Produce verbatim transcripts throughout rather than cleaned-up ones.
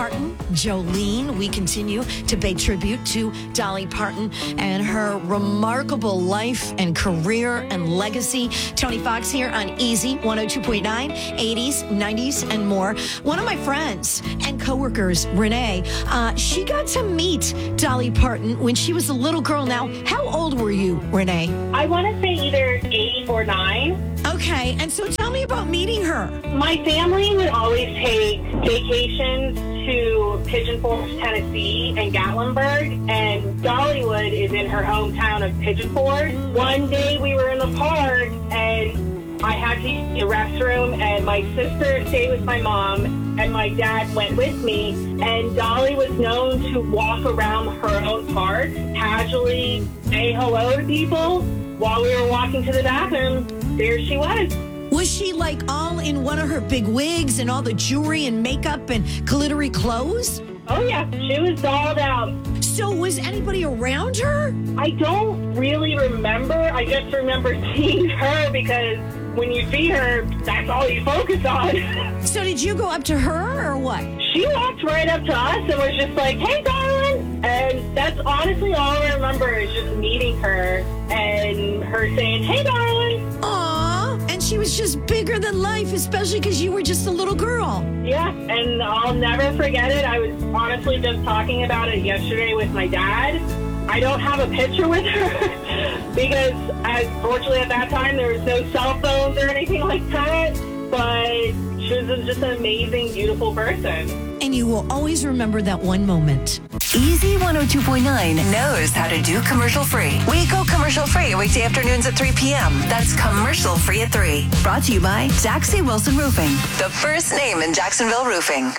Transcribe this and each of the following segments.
Parton, Jolene. We continue to pay tribute to Dolly Parton and her remarkable life and career and legacy. Tony Fox here on Easy one oh two point nine, eighties, nineties, and more. One of my friends and coworkers, Renee, uh, she got to meet Dolly Parton when she was a little girl. Now, how old were you, Renee? I want to say either eight or nine. Okay, and so tell me about meeting her. My family would always take vacations to Pigeon Forge, Tennessee, and Gatlinburg, and Dollywood is in her hometown of Pigeon Forge. One day we were in the park, and I had to use the restroom, and my sister stayed with my mom, and my dad went with me, and Dolly was known to walk around her own park, casually say hello to people. While we were walking to the bathroom, there she was. Was she like all in one of her big wigs and all the jewelry and makeup and glittery clothes? Oh, yeah. She was dolled out. So was anybody around her? I don't really remember. I just remember seeing her because when you see her, that's all you focus on. So did you go up to her or what? She walked right up to us and was just like, hey, darling. And that's honestly all I remember is just meeting her and her saying, hey, darling. Aw, and she was just bigger than life, especially because you were just a little girl. Yeah, and I'll never forget it. I was honestly just talking about it yesterday with my dad. I don't have a picture with her because, as fortunately at that time, there was no cell phones or anything like that. But she was just an amazing, beautiful person. And you will always remember that one moment. Easy one oh two point nine knows how to do commercial free. We go commercial free weekday afternoons at three p.m. That's commercial free at three. Brought to you by Jackson Wilson Roofing, the first name in Jacksonville roofing.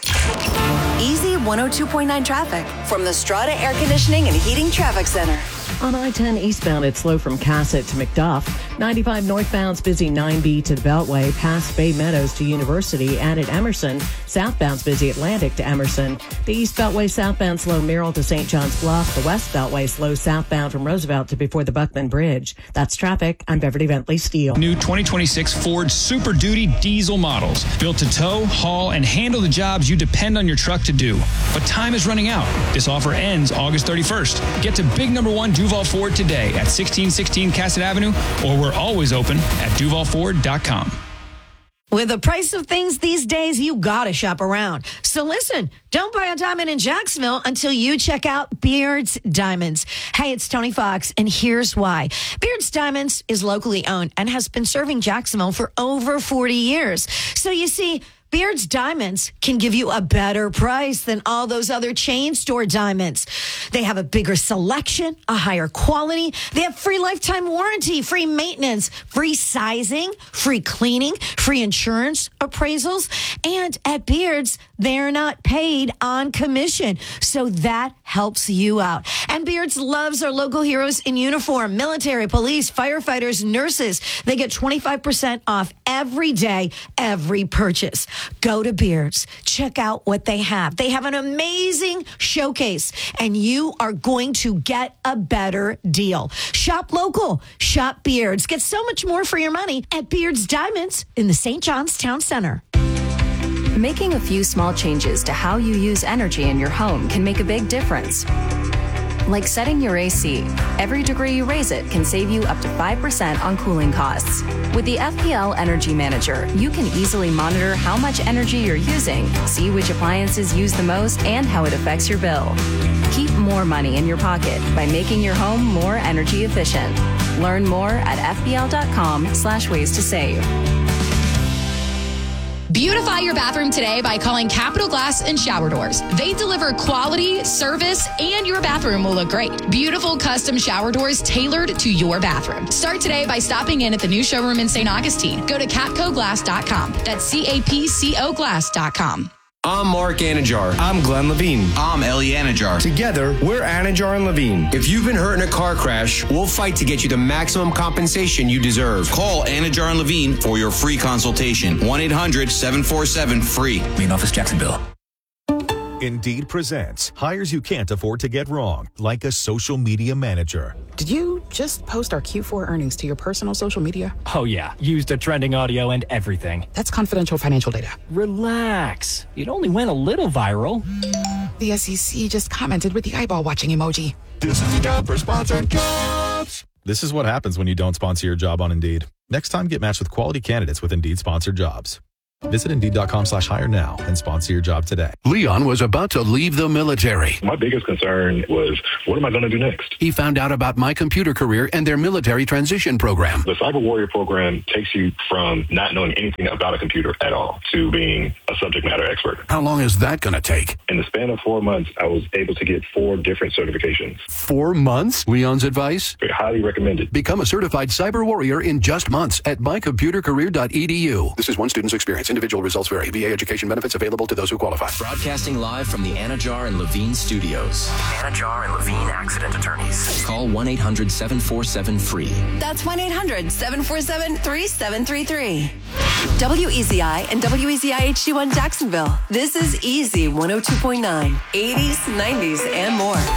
Easy one oh two point nine traffic from the Strata Air Conditioning and Heating Traffic Center. On I ten eastbound, it's slow from Cassett to McDuff. ninety-five northbound's busy nine B to the Beltway, past Bay Meadows to University, and at Emerson. Southbound's busy Atlantic to Emerson. The East Beltway southbound slow Merrill to Saint John's Bluff. The West Beltway slow southbound from Roosevelt to before the Buckman Bridge. That's traffic. I'm Beverly Bentley Steele. New twenty twenty-six Ford Super Duty diesel models. Built to tow, haul, and handle the jobs you depend on your truck to do. But time is running out. This offer ends August thirty-first. Get to big number one Duval Ford today at sixteen sixteen Cassett Avenue, or we're always open at duval ford dot com. With the price of things these days, you gotta shop around. So listen, don't buy a diamond in Jacksonville until you check out Beard's Diamonds. Hey, it's Tony Fox, and here's why. Beard's Diamonds is locally owned and has been serving Jacksonville for over forty years. So you see, Beard's Diamonds can give you a better price than all those other chain store diamonds. They have a bigger selection, a higher quality. They have free lifetime warranty, free maintenance, free sizing, free cleaning, free insurance appraisals. And at Beard's, they're not paid on commission. So that helps you out. And Beard's loves our local heroes in uniform, military, police, firefighters, nurses. They get twenty-five percent off every day, every purchase. Go to Beard's. Check out what they have. They have an amazing showcase, and you are going to get a better deal. Shop local. Shop Beard's. Get so much more for your money at Beard's Diamonds in the Saint John's Town Center. Making a few small changes to how you use energy in your home can make a big difference. Like setting your A C. Every degree you raise it can save you up to five percent on cooling costs. With the F P L Energy Manager, you can easily monitor how much energy you're using, see which appliances use the most, and how it affects your bill. Keep more money in your pocket by making your home more energy efficient. Learn more at f p l dot com slash ways to save. Beautify your bathroom today by calling Capital Glass and Shower Doors. They deliver quality, service, and your bathroom will look great. Beautiful custom shower doors tailored to your bathroom. Start today by stopping in at the new showroom in Saint Augustine. Go to capco glass dot com. That's C A P C O glass dot com. I'm Mark Anajar. I'm Glenn Levine. I'm Ellie Anajar. Together, we're Anajar and Levine. If you've been hurt in a car crash, we'll fight to get you the maximum compensation you deserve. Call Anajar and Levine for your free consultation. one eight hundred seven four seven free. Main office, Jacksonville. Indeed presents hires you can't afford to get wrong, like a social media manager. Did you just post our Q four earnings to your personal social media? Oh, yeah. Used a trending audio and everything. That's confidential financial data. Relax. It only went a little viral. The S E C just commented with the eyeball watching emoji. This is the job for sponsored jobs. This is what happens when you don't sponsor your job on Indeed. Next time, get matched with quality candidates with Indeed sponsored jobs. Visit Indeed.com slash hire now and sponsor your job today. Leon was about to leave the military. My biggest concern was, what am I going to do next? He found out about My Computer Career and their military transition program. The Cyber Warrior program takes you from not knowing anything about a computer at all to being a subject matter expert. How long is that going to take? In the span of four months, I was able to get four different certifications. Four months? Leon's advice? Very highly recommended. Become a certified Cyber Warrior in just months at my computer career dot e d u. This is one student's experience. Individual results vary. V A education benefits available to those who qualify. Broadcasting live from the Anajar and Levine studios. Anajar and Levine accident attorneys. Call one eight hundred seven four seven free. That's one eight hundred seven four seven three seven three three. W E Z I and W E Z I H D one Jacksonville. This is Easy one oh two point nine. eighties, nineties, and more.